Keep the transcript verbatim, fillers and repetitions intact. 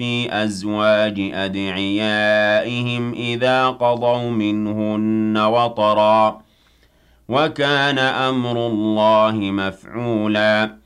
في أزواج أدعيائهم إذا قضوا منهن وطرا ۚ وكان أمر الله مفعولا